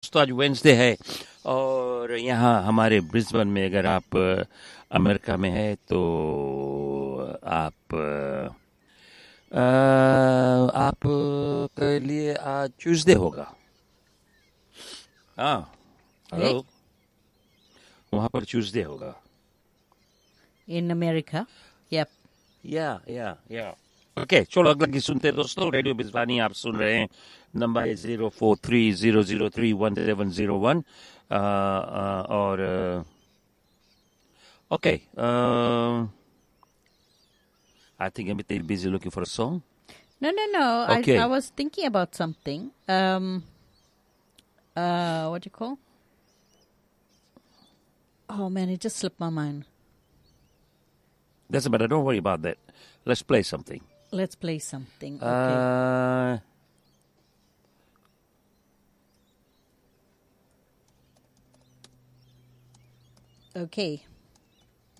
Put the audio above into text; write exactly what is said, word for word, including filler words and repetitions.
दोस्तों, आज वेंसडे है और यहाँ हमारे ब्रिस्बेन में अगर आप अ, अमेरिका में है तो आप अ, अ, आप के लिए आज ट्यूसडे होगा. हाँ. Eh? हेलो. वहाँ पर ट्यूसडे होगा. In America. Yep. या या या ओके, चलो अगला गीत सुनते हैं दोस्तों. रेडियो बिजवानी आप सुन रहे हैं. नंबर है zero four three zero zero three one seven zero one. और okay, I think I'm a bit busy looking for a song. No, no, no. I Okay. I was thinking about something. Um. Uh. What do you call? Oh man, it just slipped my mind. Doesn't matter, don't worry about that. Let's play something. Let's play something. Okay. Uh, Okay.